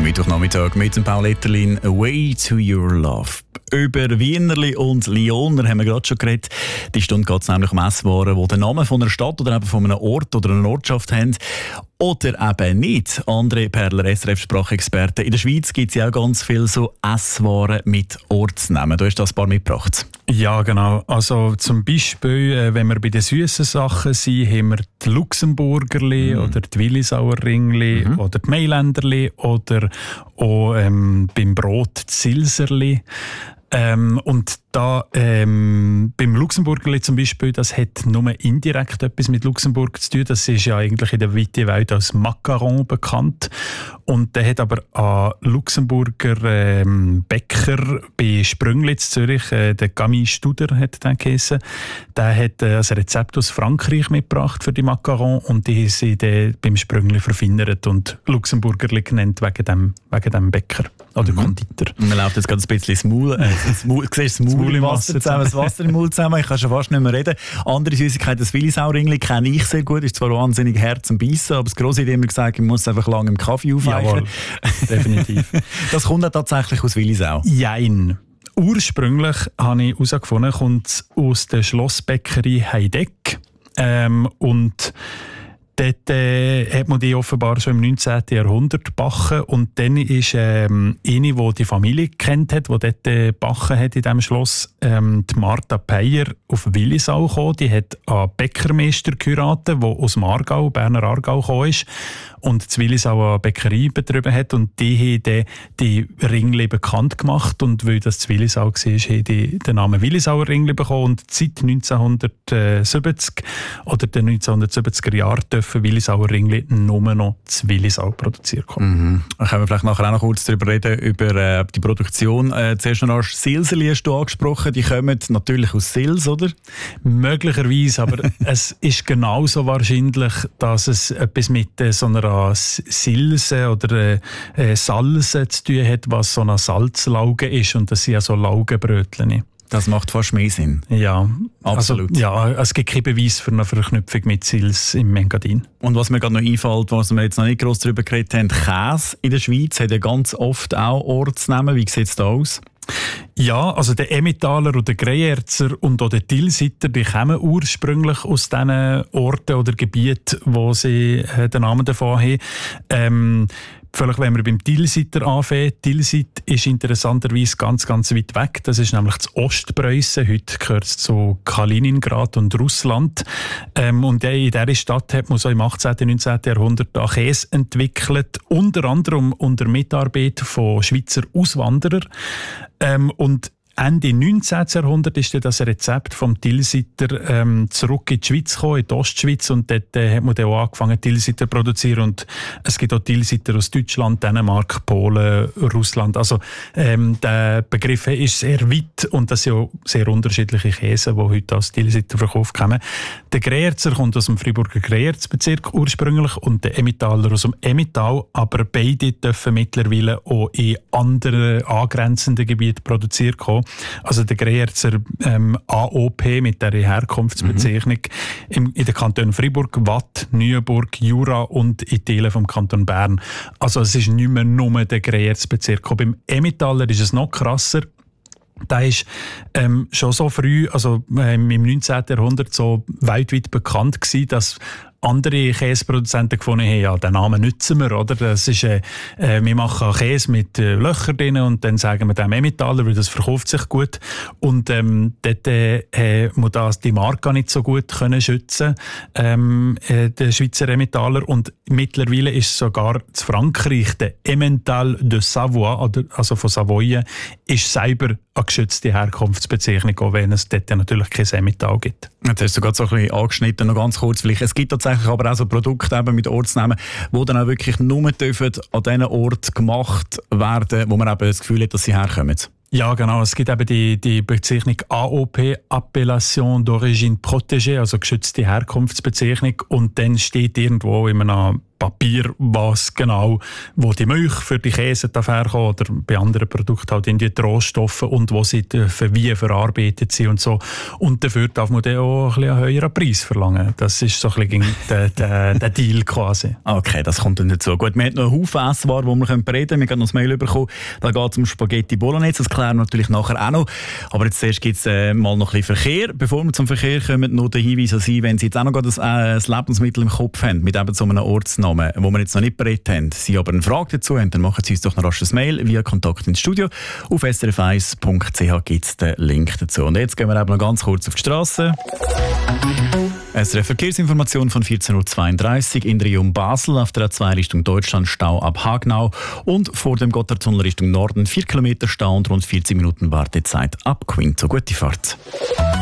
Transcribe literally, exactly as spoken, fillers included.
Mittwochnachmittag mit dem Paul Etterlin, «Away to your love». Über Wienerli und Lyoner haben wir gerade schon geredet. Die Stunde geht es nämlich um Esswaren, die den Namen von einer Stadt oder eben von einem Ort oder einer Ortschaft haben. Oder eben nicht. André Perler, S R F-Sprachexperte. In der Schweiz gibt es ja auch ganz viele so Esswaren mit Ortsnamen. Du hast das ein paar mitgebracht. Ja, genau. Also zum Beispiel, äh, wenn wir bei den süßen Sachen sind, haben wir die Luxemburgerli mm. oder die Willisauer Ringli mm-hmm. oder die Mailänderli oder auch ähm, beim Brot die Silserli. Ähm, und da ähm, beim Luxemburgerli zum Beispiel, das hat nur indirekt etwas mit Luxemburg zu tun. Das ist ja eigentlich in der weiten Welt als Macaron bekannt. Und der hat aber einen Luxemburger ähm, Bäcker bei Sprünglitz Zürich, äh, der Camille Studer hat den geheissen. Der hat äh, ein Rezept aus Frankreich mitgebracht für die Macaron und die haben sie dann beim Sprüngli verfeinert und Luxemburgerli genannt wegen dem, wegen dem Bäcker oder mhm. Konditor. Man läuft jetzt gerade ein bisschen ins Maul. Äh, das Maul, du siehst das Maul im Wasser zusammen, das Wasser im Mund zusammen. Ich kann schon fast nicht mehr reden. Andere Süßigkeiten, das Willisauringli kenne ich sehr gut. Ist zwar wahnsinnig Herz zum Beißen, aber das Grosse hat immer gesagt, man muss es einfach lange im Kaffee aufweichen. Jawohl, definitiv. Das kommt ja tatsächlich aus Willisau? Jein. Ursprünglich habe ich herausgefunden, kommt es aus der Schlossbäckerei Heideck. Ähm, und dort äh, hat man die offenbar schon im neunzehnten Jahrhundert gebacken. Und dann ist ähm, eine, die die Familie kennt hat, die dort äh, gebacken hat in diesem Schloss, ähm, die Martha Peyer auf Willisau gekommen. Die hat einen Bäckermeister geheiratet, der aus dem Aargau, Berner Aargau gekommen ist. Und die Willisau eine Bäckerei betrieben hat. Und die haben dann die Ringli bekannt gemacht. Und weil das die Willisau war, haben die den Namen Willisauer Ringli bekommen. Und seit neunzehnhundertsiebzig oder den neunzehnhundertsiebziger Jahren dürfen Willisauer Ringli nur noch zu Willisau produziert kommen. Mhm. Dann können wir vielleicht nachher auch noch kurz darüber reden, über äh, die Produktion. Äh, zuerst noch Silserli hast du angesprochen. Die kommen natürlich aus Sils, oder? Möglicherweise, aber es ist genauso wahrscheinlich, dass es etwas mit äh, so einer Silse oder äh, Salze zu tun hat, was so eine Salzlauge ist. Und das sind ja so Laugenbrötchen. Das macht fast mehr Sinn. Ja, absolut. Also, ja, es gibt keinen Beweis für eine Verknüpfung mit Sils im Engadin. Und was mir gerade noch einfällt, was wir jetzt noch nicht gross darüber geredet haben, Käse in der Schweiz hat ja ganz oft auch Ortsnamen. Wie sieht es da aus? Ja, also der Emmentaler und der Greyerzer und auch der Tilsiter, die kommen ursprünglich aus diesen Orten oder Gebieten, wo sie äh, den Namen davon haben. Ähm, Vielleicht, wenn wir beim Tilsiter anfangen. Tilsit ist interessanterweise ganz, ganz weit weg. Das ist nämlich das Ostpreußen. Heute gehört es zu Kaliningrad und Russland. Ähm, und in dieser Stadt hat man so im achtzehnten und neunzehnten Jahrhundert Käse entwickelt. Unter anderem unter Mitarbeit von Schweizer Auswanderern. Ähm, und Ende neunzehnten Jahrhundert ist dann das Rezept vom Tilsiter ähm, zurück in die Schweiz gekommen, in die Ostschweiz. Und dort äh, hat man dann auch angefangen, Tilsiter zu produzieren. Und es gibt auch Tilsiter aus Deutschland, Dänemark, Polen, Russland. Also ähm, der Begriff ist sehr weit und das sind auch sehr unterschiedliche Käse, die heute als Tilsiter verkauft kommen. Der Greyerzer kommt aus dem Freiburger Greyerz-Bezirk ursprünglich und der Emmentaler aus dem Emmental. Aber beide dürfen mittlerweile auch in anderen angrenzenden Gebieten produziert kommen. Also der Greyerzer ähm, A O P mit der Herkunftsbezeichnung mhm. im, in den Kantonen Freiburg, Waadt, Neuenburg, Jura und in Teilen vom Kanton Bern. Also es ist nicht mehr nur der Greyerz-Bezirk. Beim Emmentaler ist es noch krasser. Der ist ähm, schon so früh, also ähm, im neunzehnten Jahrhundert so weltweit bekannt gewesen, dass andere Käseproduzenten gefunden haben, ja, den Namen nutzen wir, oder? Das ist, äh, äh, wir machen Käse mit äh, Löchern drin und dann sagen wir dem Emmentaler, weil das verkauft sich gut. Und ähm, dort äh, muss das die Marke nicht so gut können schützen, ähm, äh, der Schweizer Emmentaler. Und mittlerweile ist sogar in Frankreich der Emmental de Savoie, oder, also von Savoyen, ist selber eine geschützte Herkunftsbezeichnung, auch wenn es dort natürlich kein Emmental gibt. Jetzt hast du gerade so ein bisschen angeschnitten, noch ganz kurz vielleicht. Es gibt tatsächlich aber auch so Produkte eben mit Ortsnamen, die dann auch wirklich nur dürfen an diesen Ort gemacht werden, wo man eben das Gefühl hat, dass sie herkommen. Ja, genau. Es gibt eben die, die Bezeichnung A O P, Appellation d'origine protégée, also geschützte Herkunftsbezeichnung. Und dann steht irgendwo in einem Papier, was genau, wo die Milch für die Käse herkommt oder bei anderen Produkten halt in die Rohstoffe und wo sie dürfen, wie verarbeitet sind und so. Und dafür darf man dann auch ein bisschen einen höheren Preis verlangen. Das ist so ein bisschen der, der, der Deal quasi. Okay, das kommt dann dazu. Gut, wir haben noch einen Haufen Esswaren, die wir reden können. Wir haben noch das Mail bekommen. Da geht es um Spaghetti Bolognese. Das klären wir natürlich nachher auch noch. Aber jetzt zuerst gibt es äh, mal noch ein bisschen Verkehr. Bevor wir zum Verkehr kommen, noch der Hinweis an Sie, wenn Sie jetzt auch noch das, äh, das Lebensmittel im Kopf haben, mit eben so einem Ortsnamen, wo wir jetzt noch nicht bereit haben, Sie aber eine Frage dazu haben, dann machen Sie uns doch noch rasch ein Mail via Kontakt ins Studio. Auf s r f eins punkt c h gibt es den Link dazu. Und jetzt gehen wir eben noch ganz kurz auf die Straße. S R F Verkehrsinformation von vierzehn Uhr zweiunddreißig in der Region Basel auf der A zwei Richtung Deutschland Stau ab Hagnau und vor dem Gotthardtunnel Richtung Norden vier Kilometer Stau und rund vierzig Minuten Wartezeit ab Quinto. Gute Fahrt.